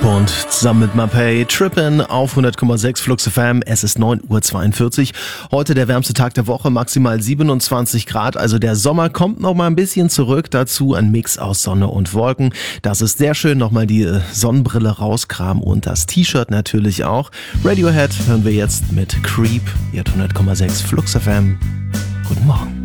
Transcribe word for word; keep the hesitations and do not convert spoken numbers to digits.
und zusammen mit Mapei Trippin' auf hundert Komma sechs Flux F M. Es ist neun Uhr zweiundvierzig. Heute der wärmste Tag der Woche, maximal siebenundzwanzig Grad. Also der Sommer kommt noch mal ein bisschen zurück. Dazu ein Mix aus Sonne und Wolken. Das ist sehr schön. Nochmal die Sonnenbrille rauskramen und das T-Shirt natürlich auch. Radiohead hören wir jetzt mit Creep. Ihr habt hundert Komma sechs Flux F M. Guten Morgen.